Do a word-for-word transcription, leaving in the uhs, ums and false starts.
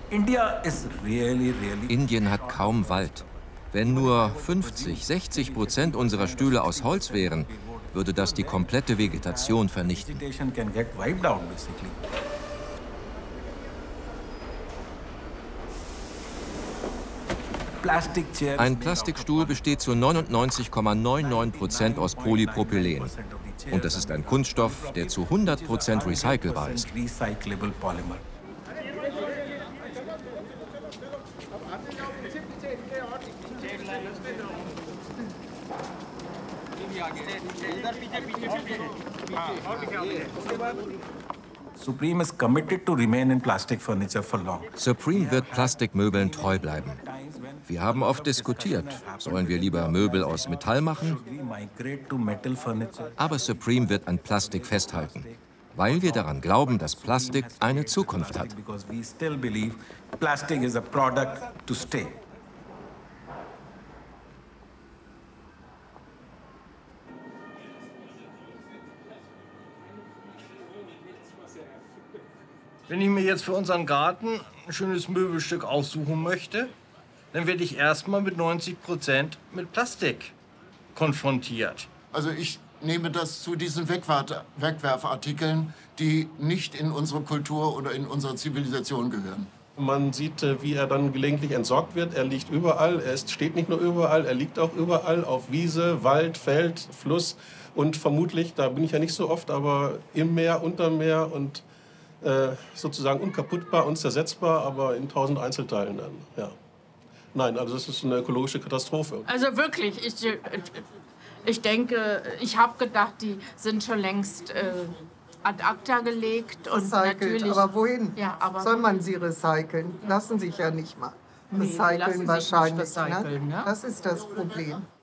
Indien hat kaum Wald. Wenn nur fünfzig, sechzig Prozent unserer Stühle aus Holz wären, würde das die komplette Vegetation vernichten. Ein Plastikstuhl besteht zu neunundneunzig Komma neunundneunzig Prozent aus Polypropylen. Und das ist ein Kunststoff, der zu hundert Prozent recycelbar ist. Supreme is committed to remain in plastic furniture for long. Supreme wird Plastikmöbeln treu bleiben. Wir haben oft diskutiert, sollen wir lieber Möbel aus Metall machen? Aber Supreme wird an Plastik festhalten, weil wir daran glauben, dass Plastik eine Zukunft hat. Wenn ich mir jetzt für unseren Garten ein schönes Möbelstück aussuchen möchte, dann werde ich erstmal mit neunzig Prozent mit Plastik konfrontiert. Also ich nehme das zu diesen Wegwart- Wegwerfartikeln, die nicht in unsere Kultur oder in unsere Zivilisation gehören. Man sieht, wie er dann gelegentlich entsorgt wird. Er liegt überall, er steht nicht nur überall, er liegt auch überall auf Wiese, Wald, Feld, Fluss und vermutlich, da bin ich ja nicht so oft, aber im Meer, unterm Meer und äh, sozusagen unkaputtbar, unzersetzbar, aber in tausend Einzelteilen dann, ja. Nein, also das ist eine ökologische Katastrophe. Also wirklich, ich, ich denke, ich habe gedacht, die sind schon längst äh, ad acta gelegt. Und recycelt, natürlich, aber wohin ja, aber soll man sie recyceln? Lassen sich ja nicht mal nee, recyceln wahrscheinlich. Recyceln, ne? ne? Das ist das Problem.